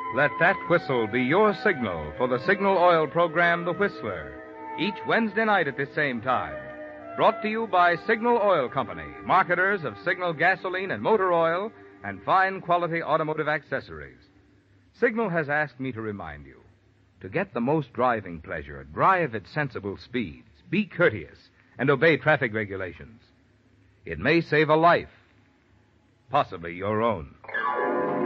Let that whistle be your signal for the Signal Oil program, The Whistler, each Wednesday night at this same time. Brought to you by Signal Oil Company, marketers of Signal gasoline and motor oil and fine quality automotive accessories. Signal has asked me to remind you, to get the most driving pleasure, drive at sensible speeds, be courteous, and obey traffic regulations. It may save a life, possibly your own.